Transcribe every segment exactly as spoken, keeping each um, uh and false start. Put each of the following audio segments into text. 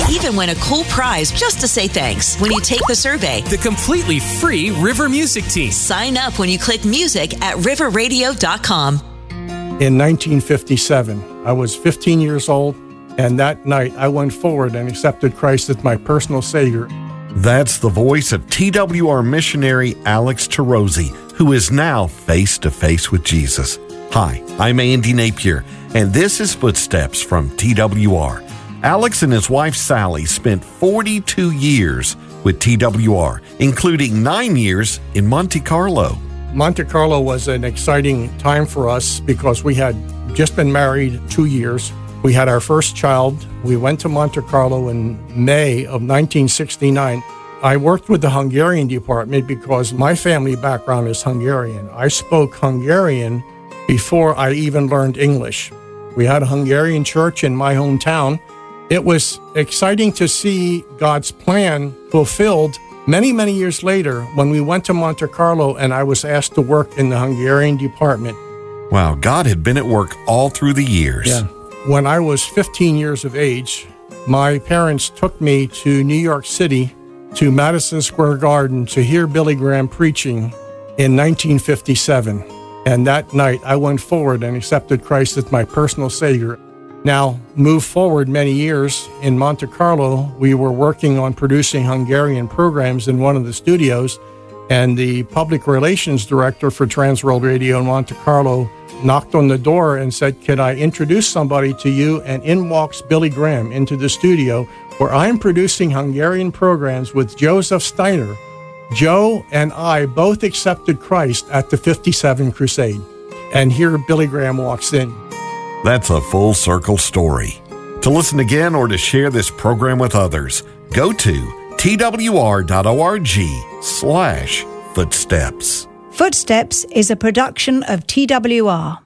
even win a cool prize just to say thanks when you take the survey. The completely free River Music Team. Sign up when you click music at river radio dot com. In nineteen fifty-seven, I was fifteen years old, and that night I went forward and accepted Christ as my personal Savior. That's the voice of T W R missionary Alex Tarosi, who is now face to face with Jesus. Hi, I'm Andy Napier, and this is Footsteps from T W R. Alex and his wife Sally spent forty-two years with T W R, including nine years in Monte Carlo. Monte Carlo was an exciting time for us because we had just been married two years. We had our first child. We went to Monte Carlo in May of nineteen sixty-nine. I worked with the Hungarian department because my family background is Hungarian. I spoke Hungarian before I even learned English. We had a Hungarian church in my hometown. It was exciting to see God's plan fulfilled many, many years later when we went to Monte Carlo and I was asked to work in the Hungarian department. Wow, God had been at work all through the years. Yeah. When I was fifteen years of age, my parents took me to New York City to Madison Square Garden to hear Billy Graham preaching in nineteen fifty-seven. And that night, I went forward and accepted Christ as my personal Savior. Now, move forward many years, in Monte Carlo, we were working on producing Hungarian programs in one of the studios, and the public relations director for Transworld Radio in Monte Carlo knocked on the door and said, "Could I introduce somebody to you?" And in walks Billy Graham into the studio where I'm producing Hungarian programs with Joseph Steiner. Joe and I both accepted Christ at the fifty-seven Crusade. And here Billy Graham walks in. That's a full circle story. To listen again or to share this program with others, go to twr.org slash footsteps. Footsteps is a production of T W R.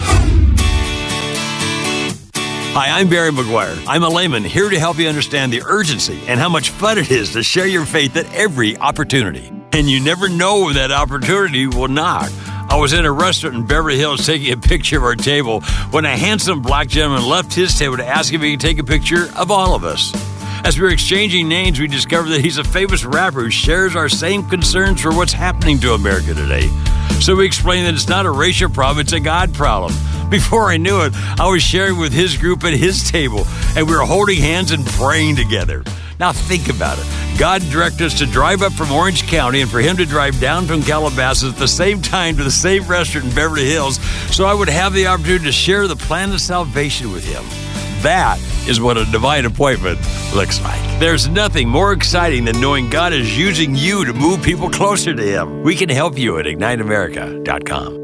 Hi, I'm Barry McGuire. I'm a layman here to help you understand the urgency and how much fun it is to share your faith at every opportunity. And you never know when that opportunity will knock. I was in a restaurant in Beverly Hills taking a picture of our table when a handsome black gentleman left his table to ask if he could take a picture of all of us. As we were exchanging names, we discovered that he's a famous rapper who shares our same concerns for what's happening to America today. So we explained that it's not a racial problem, it's a God problem. Before I knew it, I was sharing with his group at his table, and we were holding hands and praying together. Now think about it. God directed us to drive up from Orange County and for him to drive down from Calabasas at the same time to the same restaurant in Beverly Hills so I would have the opportunity to share the plan of salvation with him. That is what a divine appointment looks like. There's nothing more exciting than knowing God is using you to move people closer to him. We can help you at ignite america dot com.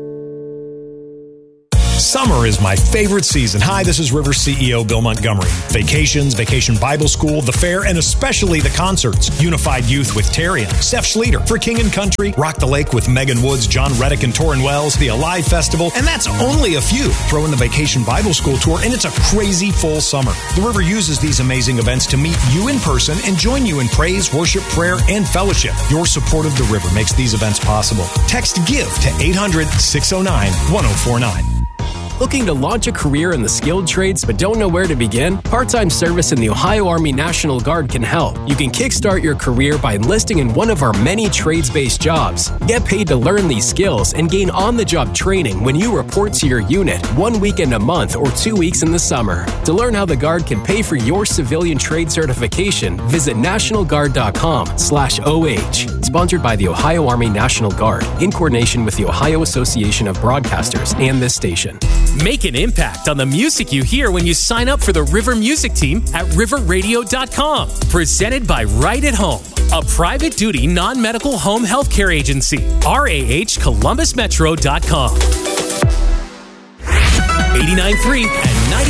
Summer is my favorite season. Hi, this is River C E O Bill Montgomery. Vacations, Vacation Bible School, the fair, and especially the concerts. Unified Youth with Terry and Steph Schlueter. For King and Country, Rock the Lake with Megan Woods, John Reddick, and Torrin Wells. The Alive Festival, and that's only a few. Throw in the Vacation Bible School Tour, and it's a crazy full summer. The River uses these amazing events to meet you in person and join you in praise, worship, prayer, and fellowship. Your support of the River makes these events possible. Text GIVE to eight hundred, six oh nine, one oh four nine. Looking to launch a career in the skilled trades but don't know where to begin? Part-time service in the Ohio Army National Guard can help. You can kickstart your career by enlisting in one of our many trades-based jobs. Get paid to learn these skills and gain on-the-job training when you report to your unit one weekend a month or two weeks in the summer. To learn how the Guard can pay for your civilian trade certification, visit national guard dot com slash O H. Sponsored by the Ohio Army National Guard in coordination with the Ohio Association of Broadcasters and this station. Make an impact on the music you hear when you sign up for the River Music Team at river radio dot com. Presented by Right at Home, a private duty non-medical home health care agency. R A H columbus metro dot com. eighty-nine point three and ninety